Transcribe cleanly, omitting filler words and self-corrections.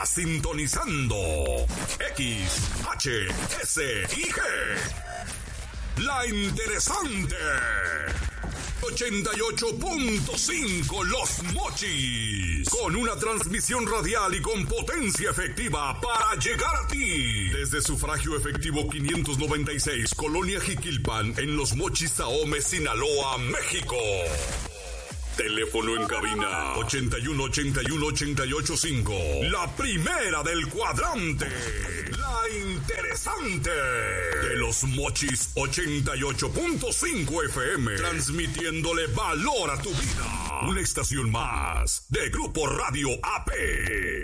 Sintonizando X, H, S y G. La interesante 88.5 Los Mochis, con una transmisión radial y con potencia efectiva para llegar a ti. Desde Sufragio Efectivo 596, Colonia Jiquilpan, en Los Mochis, Ahome, Sinaloa, México. Teléfono en cabina 8181-885. La primera del cuadrante. La interesante. De Los Mochis 88.5 FM. Transmitiéndole valor a tu vida. Una estación más de Grupo Radio AP.